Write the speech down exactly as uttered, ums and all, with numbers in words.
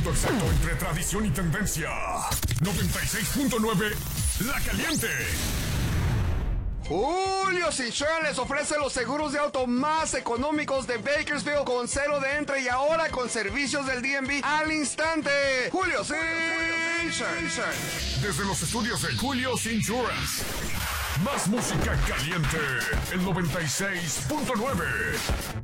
punto exacto entre tradición y tendencia. noventa y seis punto nueve La Caliente. Julio Insurance les ofrece los seguros de auto más económicos de Bakersfield con cero de entre y ahora con servicios del D M V al instante. Julio Insurance. Desde los estudios de Julio Insurance. Más música caliente. El noventa y seis punto nueve.